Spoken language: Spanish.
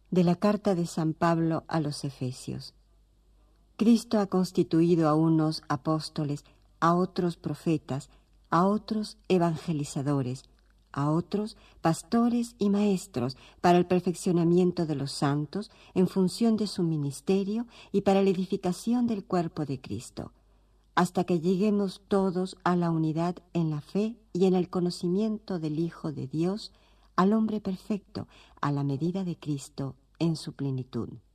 De la carta de San Pablo a los Efesios. Cristo ha constituido a unos apóstoles, a otros profetas, a otros evangelizadores, a otros pastores y maestros para el perfeccionamiento de los santos en función de su ministerio y para la edificación del cuerpo de Cristo, hasta que lleguemos todos a la unidad en la fe y en el conocimiento del Hijo de Dios, al hombre perfecto, a la medida de Cristo en su plenitud.